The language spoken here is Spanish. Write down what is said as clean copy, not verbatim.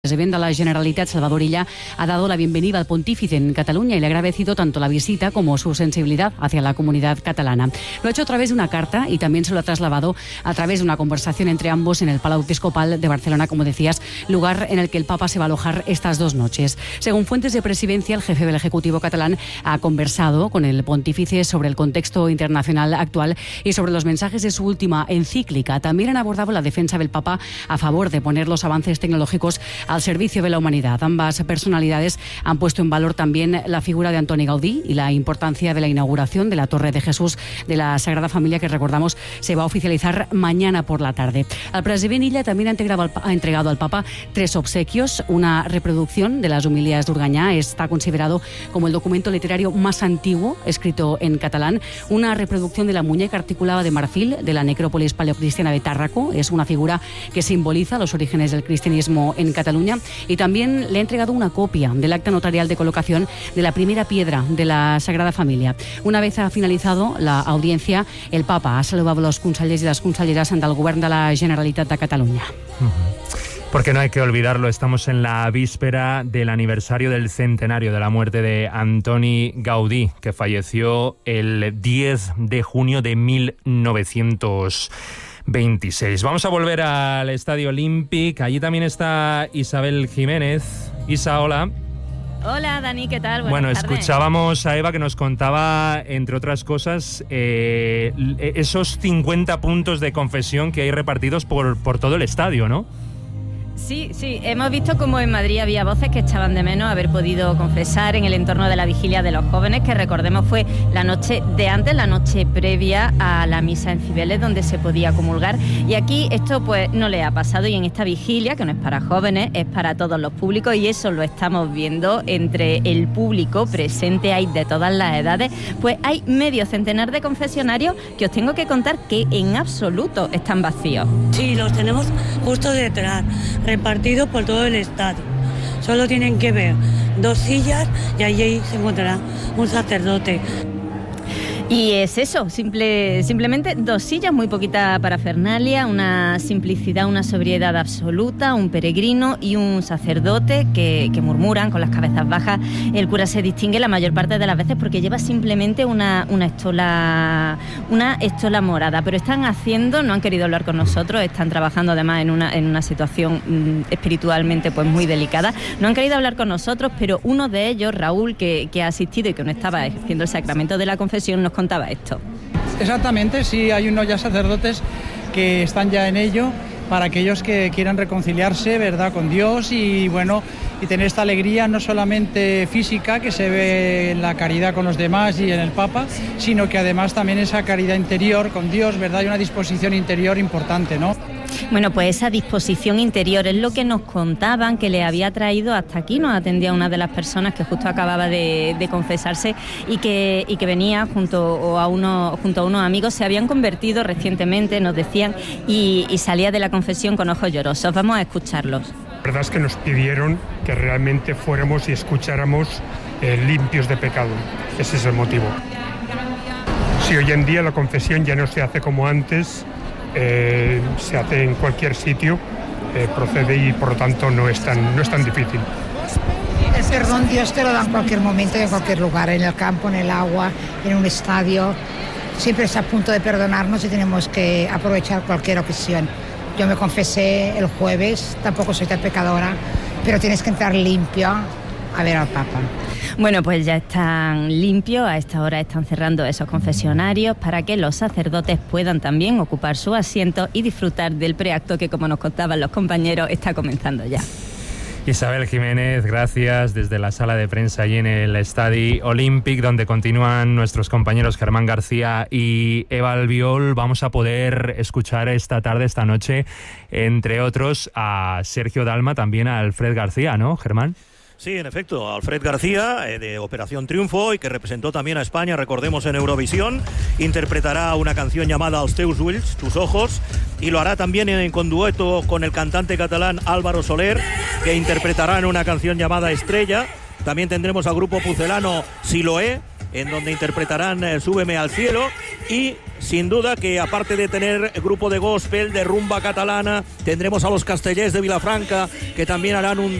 El presidente de la Generalitat, Salvador Illa, ha dado la bienvenida al pontífice en Cataluña y le ha agradecido tanto la visita como su sensibilidad hacia la comunidad catalana. Lo ha hecho a través de una carta y también se lo ha trasladado a través de una conversación entre ambos en el Palau Episcopal de Barcelona, como decías, lugar en el que el Papa se va a alojar estas 2 noches. Según fuentes de presidencia, el jefe del Ejecutivo catalán ha conversado con el pontífice sobre el contexto internacional actual y sobre los mensajes de su última encíclica. También han abordado la defensa del Papa a favor de poner los avances tecnológicos al servicio de la humanidad. Ambas personalidades han puesto en valor también la figura de Antoni Gaudí y la importancia de la inauguración de la Torre de Jesús de la Sagrada Familia, que recordamos se va a oficializar mañana por la tarde. El president Illa también ha entregado al Papa 3 obsequios. Una reproducción de las homilías de Urganyà, está considerado como el documento literario más antiguo escrito en catalán. Una reproducción de la muñeca articulada de marfil de la necrópolis paleocristiana de Tàrraco. Es una figura que simboliza los orígenes del cristianismo en Cataluña. Y también le ha entregado una copia del acta notarial de colocación de la primera piedra de la Sagrada Familia. Una vez ha finalizado la audiencia, el Papa ha saludado a los consellers y las conselleres del Govern de la Generalitat de Cataluña. Porque no hay que olvidarlo, estamos en la víspera del aniversario del centenario de la muerte de Antoni Gaudí, que falleció el 10 de junio de 1926. Vamos a volver al Estadio Olímpic. Allí también está Isabel Jiménez. Isa, hola. Hola, Dani, ¿qué tal? Bueno, Buenas tardes. Escuchábamos a Eva que nos contaba, entre otras cosas, esos 50 puntos de confesión que hay repartidos por todo el estadio, ¿no? Sí, hemos visto como en Madrid había voces que echaban de menos haber podido confesar en el entorno de la vigilia de los jóvenes, que recordemos fue la noche de antes, la noche previa a la misa en Cibeles, donde se podía comulgar. Y aquí esto pues no le ha pasado, y en esta vigilia, que no es para jóvenes, es para todos los públicos, y eso lo estamos viendo entre el público presente, hay de todas las edades, pues hay medio centenar de confesionarios que os tengo que contar que en absoluto están vacíos. Sí, los tenemos justo detrás, repartidos por todo el estadio. Solo tienen que ver 2 sillas y allí se encontrará un sacerdote. Y es eso, simplemente 2 sillas, muy poquita parafernalia, una simplicidad, una sobriedad absoluta, un peregrino y un sacerdote que murmuran con las cabezas bajas. El cura se distingue la mayor parte de las veces porque lleva simplemente una estola morada, pero están haciendo, no han querido hablar con nosotros, están trabajando además en una situación espiritualmente pues muy delicada, no han querido hablar con nosotros, pero uno de ellos, Raúl, que ha asistido y que no estaba ejerciendo el sacramento de la confesión, nos contaba esto. Exactamente, sí, hay unos ya sacerdotes que están ya en ello para aquellos que quieran reconciliarse, ¿verdad?, con Dios y bueno, y tener esta alegría no solamente física que se ve en la caridad con los demás y en el Papa, sino que además también esa caridad interior con Dios, ¿verdad?, y una disposición interior importante, ¿no? Bueno, pues esa disposición interior es lo que nos contaban que le había traído hasta aquí. Nos atendía una de las personas que justo acababa de confesarse y que venía junto a unos amigos. Se habían convertido recientemente, nos decían, y salía de la confesión con ojos llorosos. Vamos a escucharlos. La verdad es que nos pidieron que realmente fuéramos y escucháramos limpios de pecado. Ese es el motivo. Si hoy en día la confesión ya no se hace como antes, se hace en cualquier sitio, procede y por lo tanto no es tan difícil. El perdón Dios te lo da en cualquier momento y en cualquier lugar, en el campo, en el agua, en un estadio. Siempre está a punto de perdonarnos y tenemos que aprovechar cualquier ocasión. Yo me confesé el jueves, tampoco soy tan pecadora, pero tienes que entrar limpio a ver al Papa. Bueno, pues ya están limpios, a esta hora están cerrando esos confesionarios para que los sacerdotes puedan también ocupar su asiento y disfrutar del preacto que, como nos contaban los compañeros, está comenzando ya. Isabel Jiménez, gracias desde la sala de prensa allí en el Estadio Olímpic, donde continúan nuestros compañeros Germán García y Eva Albiol. Vamos a poder escuchar esta noche, entre otros, a Sergio Dalma, también a Alfred García, ¿no, Germán? Sí, en efecto, Alfred García, de Operación Triunfo, y que representó también a España, recordemos, en Eurovisión, interpretará una canción llamada Els teus ulls, tus ojos, y lo hará también con dueto con el cantante catalán Álvaro Soler, que interpretarán una canción llamada Estrella. También tendremos al grupo pucelano Siloé, en donde interpretarán Súbeme al cielo, y sin duda que aparte de tener grupo de gospel, de rumba catalana, tendremos a los Castellers de Vilafranca, que también harán un